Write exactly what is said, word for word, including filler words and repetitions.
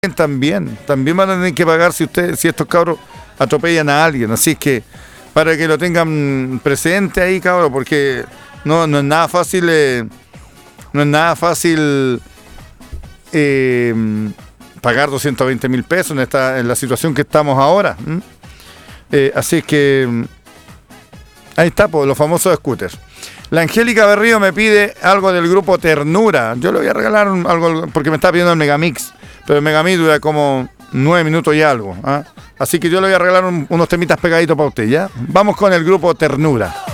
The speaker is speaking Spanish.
también, también van a tener que pagar si ustedes, si estos cabros atropellan a alguien, así es que para que lo tengan presente ahí, cabros, porque no, no es nada fácil, eh, no es nada fácil eh, pagar doscientos veinte mil pesos en esta, en la situación que estamos ahora. Eh, así es que ahí está, pues, los famosos scooters. La Angélica Berrío me pide algo del grupo Ternura. Yo le voy a regalar un, algo porque me está pidiendo el Megamix. Pero el Megamix dura como nueve minutos y algo. ¿eh? Así que yo le voy a regalar un, unos temitas pegaditos para usted, ¿ya? Vamos con el grupo Ternura.